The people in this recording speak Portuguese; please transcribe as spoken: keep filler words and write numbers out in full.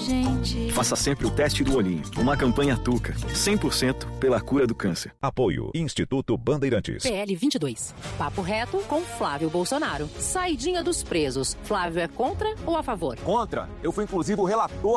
gente. Faça sempre o teste do olhinho. Uma campanha Tuca. cem por cento pela cura do câncer. Apoio Instituto Bandeirantes. P L vinte e dois. Papo reto com Flávio Bolsonaro. Saidinha dos presos. Flávio é contra ou a favor? Contra. Eu fui inclusive o relator